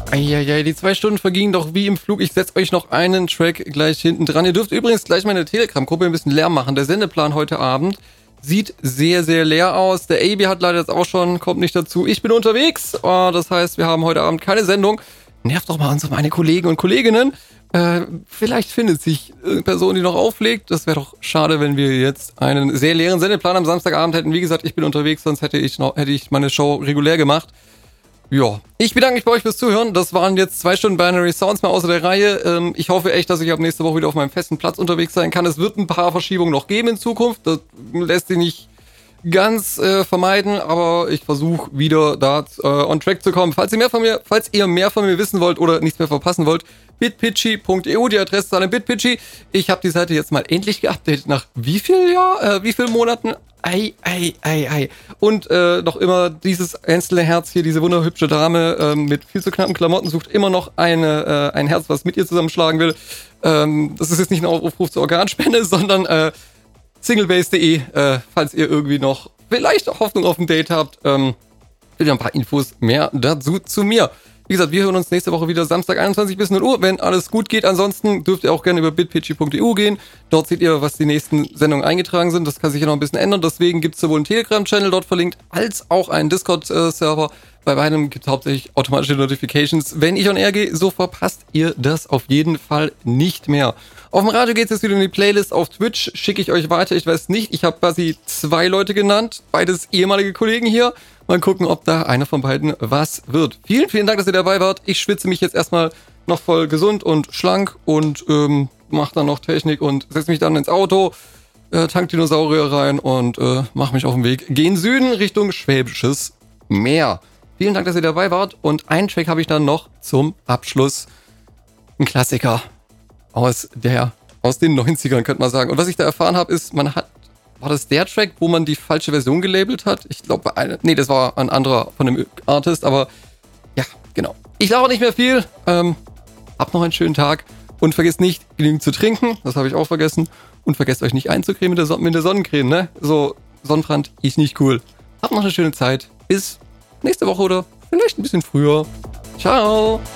Eieiei, die 2 Stunden vergingen doch wie im Flug. Ich setze euch noch einen Track gleich hinten dran. Ihr dürft übrigens gleich meine Telegram-Gruppe ein bisschen leer machen. Der Sendeplan heute Abend sieht sehr, sehr leer aus. Der AB hat leider jetzt auch schon, kommt nicht dazu. Ich bin unterwegs. Das heißt, wir haben heute Abend keine Sendung. Nervt doch mal meine Kollegen und Kolleginnen. Vielleicht findet sich eine Person, die noch auflegt. Das wäre doch schade, wenn wir jetzt einen sehr leeren Sendeplan am Samstagabend hätten. Wie gesagt, ich bin unterwegs, sonst hätte ich meine Show regulär gemacht. Ja, ich bedanke mich bei euch fürs Zuhören. Das waren jetzt 2 Stunden Binary Sounds mal außer der Reihe. Ich hoffe echt, dass ich ab nächste Woche wieder auf meinem festen Platz unterwegs sein kann. Es wird ein paar Verschiebungen noch geben in Zukunft. Das lässt sich nicht ganz vermeiden, aber ich versuche wieder da on track zu kommen. Falls ihr mehr von mir wissen wollt oder nichts mehr verpassen wollt, bitpitchy.eu, die Adresse an bitpitchy. Ich habe die Seite jetzt mal endlich geupdatet nach wie vielen Monaten? Ei. Und noch immer dieses einzelne Herz hier, diese wunderhübsche Dame mit viel zu knappen Klamotten sucht immer noch ein Herz, was mit ihr zusammenschlagen will. Das ist jetzt nicht ein Aufruf zur Organspende, sondern singlebase.de, falls ihr irgendwie noch vielleicht Hoffnung auf ein Date habt. Wieder ein paar Infos mehr dazu zu mir. Wie gesagt, wir hören uns nächste Woche wieder Samstag 21 bis 0 Uhr, wenn alles gut geht. Ansonsten dürft ihr auch gerne über bitpitchy.eu gehen. Dort seht ihr, was die nächsten Sendungen eingetragen sind. Das kann sich ja noch ein bisschen ändern. Deswegen gibt es sowohl einen Telegram-Channel dort verlinkt, als auch einen Discord-Server. Bei beidem gibt es hauptsächlich automatische Notifications. Wenn ich on air gehe, so verpasst ihr das auf jeden Fall nicht mehr. Auf dem Radio geht es jetzt wieder in die Playlist. Auf Twitch schicke ich euch weiter. Ich weiß nicht, ich habe quasi 2 Leute genannt. Beides ehemalige Kollegen hier. Mal gucken, ob da einer von beiden was wird. Vielen, vielen Dank, dass ihr dabei wart. Ich schwitze mich jetzt erstmal noch voll gesund und schlank und mache dann noch Technik und setze mich dann ins Auto, tank Dinosaurier rein und mache mich auf den Weg gen Süden Richtung Schwäbisches Meer. Vielen Dank, dass ihr dabei wart. Und einen Track habe ich dann noch zum Abschluss. Ein Klassiker aus den 90ern, könnte man sagen. Und was ich da erfahren habe, ist, war das der Track, wo man die falsche Version gelabelt hat? Ich glaube, das war ein anderer von dem Artist, aber ja, genau. Ich lache nicht mehr viel. Habt noch einen schönen Tag und vergesst nicht, genügend zu trinken. Das habe ich auch vergessen. Und vergesst euch nicht einzucremen mit der Sonnencreme, ne? So, Sonnenbrand ist nicht cool. Habt noch eine schöne Zeit. Bis nächste Woche oder vielleicht ein bisschen früher. Ciao!